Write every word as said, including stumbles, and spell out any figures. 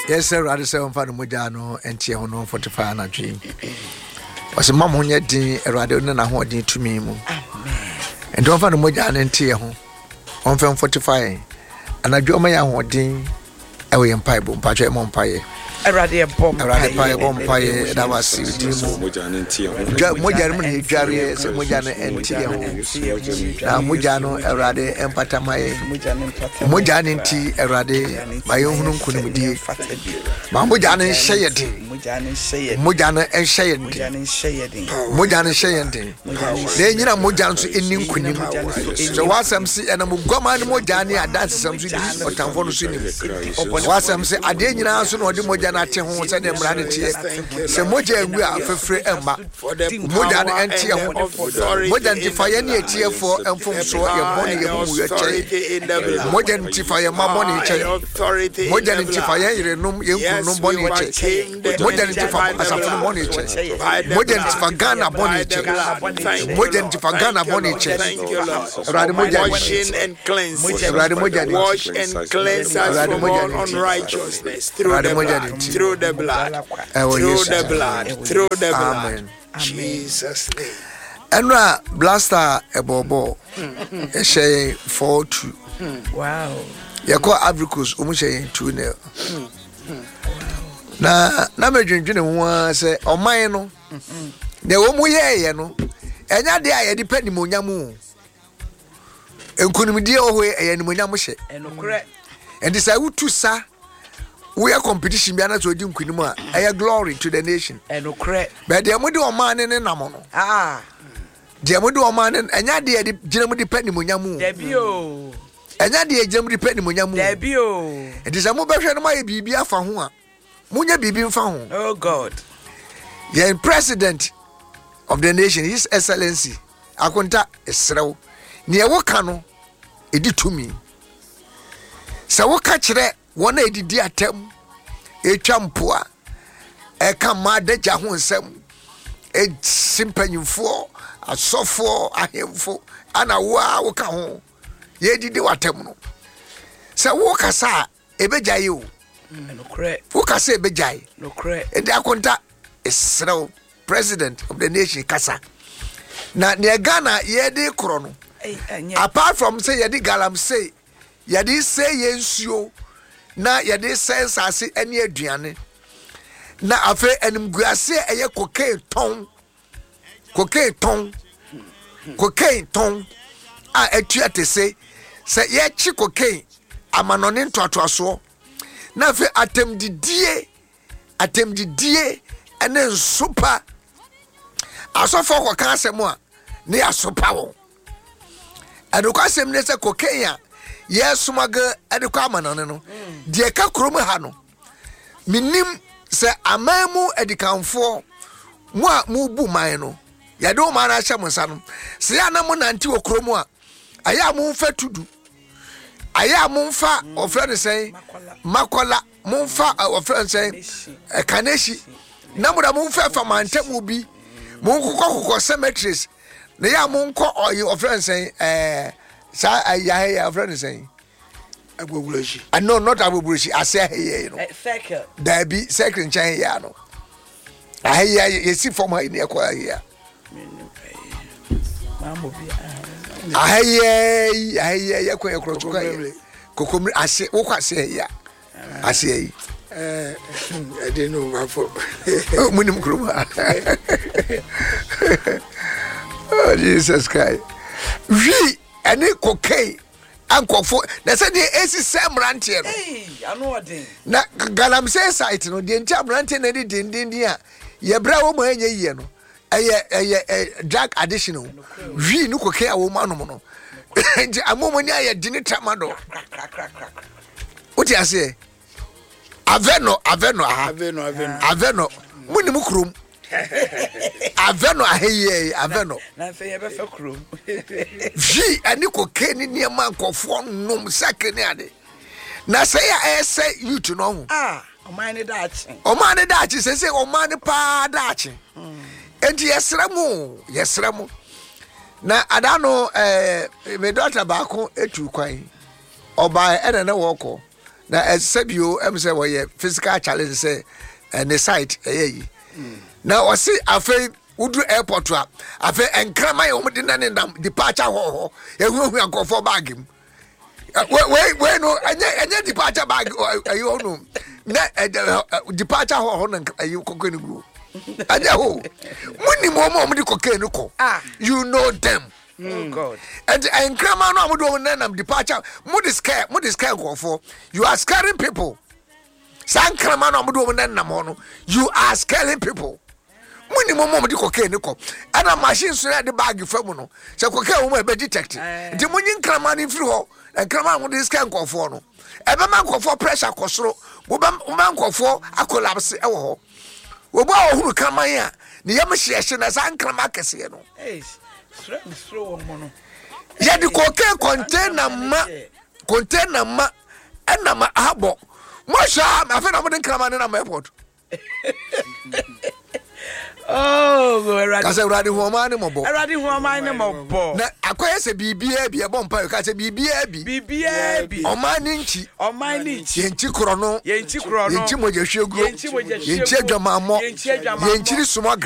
Yes, sir, I say on Fano Mujano and Tiano forty-five and dream. Was a mamma yet din a rather than a hot to me. And don't find a Mujan and Tiaho on film forty-five. And I draw my own din away in Piebon, Patrick Montpire. A radiant bomb, a radiant bomb pie that was Mujan and Tiaho. Mujan, Jarry, Mujana and Tiaho. Now Mujano, a rade and Patamae, Mujan and Tea, a rade, my own Kunimidi. Mamujan and Shayati, Mujana and Shayati, Mujana and Shayati. Then you know Mujans in Kunim. So what's some see and a Mugaman Mojani, and that's some or Tamfon Swimming. What's some say, I didn't answer or the Mojana Tehon and them ran it here. So Moja, we are for free Emma. Mojan and Tia, Mojan Tifayani Tia for and from so your money, your chain. Mojan Tifaya, my money, Mojan Tifaya, no money, Mojan Tifaya, as a money, Mojan Tifagana money, Mojan Tifagana money, washing and cleansing, wash and cleanse us from all unrighteousness through the blood, through the blood, through the blood, through the blood. Jesus' name. Enra blaster ebobo e shey four two. Wow. Ya ko Africus omu shey two nil. Na na medwendwene ho se oman no. De omu ye ye no. Enya de aye de panimonyam o. Enkunimdie oho e yanimonyam hye. Enokre. And this I would to sa we are competition be na to di nkunim a eye glory to the nation. Enokre. But de amude oman ne namo no. Ah. De amude oman enya de de ginamu de panimonyam o. Debi o. Enya de ginamu de panimonyam o. Debi o. And this amu behwe no ma ye bibi afa ho a. Munya bibi mfa ho. Oh God. The president of the nation, His Excellency Akonta Esrew. Ni e woka no edi tumi. Sa woka kire wona edidi atam etwa mpoa e ka ma daja ho nsam e simpanyimfo asofo ahemfo ana wo a woka ho ye didi watam no. Sa woka sa ebejaye o. Enokre. Woka sa ebejaye. Enokre. Edi Akonta Esrew, president of the nation kasa. Na ne Ghana ye de kro no. Apart from say yadi galam say yadi say yensuo na yadi say sase ene aduane na afa enimguase eye cocaine ton cocaine ton cocaine ton a etua te say say ye chi cocaine amanone ntoatoaso na afa atemdidie atemdidie ene nsopa asofo ko kan asemo a ne asopa wo. Aduka sem ne se cocaine yes maga aduka manane no de ka krom ha no minim se amamu edikanfo mu a mu bu man no ya do man na hye monsa no se ya na mo nanti okrom a aya mu fa tudu aya mu fa ofre sen makola mu fa ofre sen kaneshi na mo da mu fa fa mantamu bi mu kokko kokko cemeteries na ya mo nko oyi ofren sen eh sa ya ya ofren sen Agbogbuleshi. I know not Agbogbuleshi ase here you know. Circle. There be circle chan here no. Ah here you see from here near kwa here. Mambo bi. Ah here ah here ya kwa ekro kwa. Kokomri ase wo kwa ase here. Ase here. Eh I didn't know what for. Munim kroma. Oh Jesus Christ. We any cocaine ankofo na say dey esi semrante no. Hey, I know what thing. Na galamsey site no dey ntia brante na dey dindindin a ye bra wo ma anya yie no. Eye eye drug addiction. We no cocaine a wo ma no no. Nti amomoni aye dini tramado. What you say? Aveno aveno aha. Aveno aveno. Aveno. Munim krum. Aveno aheye aveno na fe ye be fa krom ji ani cocaine ni ma nkofo nnom sakene ade na say ya ese youth no ho ah o man ni daachi o man ni daachi say say o man pa daachi enti yesremu yesremu na adano eh me daughter ba ko etu kwan oba ene na woko na esebio em say we physical challenge say ne site eyi na o si afei udu airport a afei enkrama ye omde na ne ndam departure ho ho ehu ehu ankofo bag mu we we no enye enye departure bag ayo no na departure ho ho na ayo kokoni guru anya ho muni mo mo omde kokeni ko you know them. Oh God. And and grandma no amudo na nam departure mo dis care mo dis care go for you are scaring people. San grandma no amudo na nam ho no you are scaring people. Muni mo mo di koke ni ko. Ana machine so na de bag famu no. Se koke wo mo e be detect. Nti munyi grandma ni free ho. And grandma mo dis care go for no. E be man go for pressure kosoro. Mo ba man go for collapse e wo ho. Wo ba wo huru grandma ya. Ni yam hye hye na san grandma kese no. Eh. Ya di koke container ma container ma ena ma abo mo sha ma fe na mo den krama na ma airport. Oh, Eradi. Kase Eradi hu oma ni mo bo. Eradi hu oma ni mo bo. Na akoye se bibia bi e bo mpa ka se bibia bi. Bibia bi. Oma ni nchi. Oma ni nchi. Ye nchi kro no. Ye nchi kro no. Ye nchi mo je hwegu. Ye nchi mo je hwegu. Ye nchi adwama mo. Ye nchi adwama mo. Ye nchi sumo